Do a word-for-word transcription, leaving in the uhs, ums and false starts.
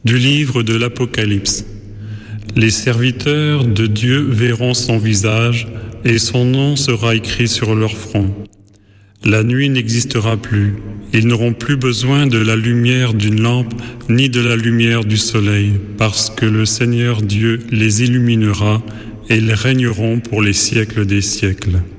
Du livre de l'Apocalypse. Les serviteurs de Dieu verront son visage et son nom sera écrit sur leur front. La nuit n'existera plus. Ils n'auront plus besoin de la lumière d'une lampe ni de la lumière du soleil, parce que le Seigneur Dieu les illuminera et ils régneront pour les siècles des siècles.